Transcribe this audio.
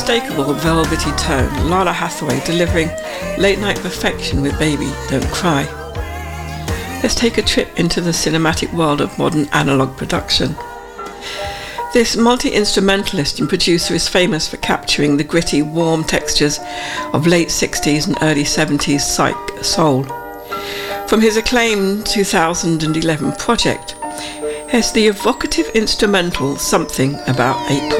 Unmistakable velvety tone, Lala Hathaway delivering late-night perfection with Baby Don't Cry. Let's take a trip into the cinematic world of modern analogue production. This multi-instrumentalist and producer is famous for capturing the gritty, warm textures of late 60s and early 70s psych soul. From his acclaimed 2011 project, here's the evocative instrumental Something About 8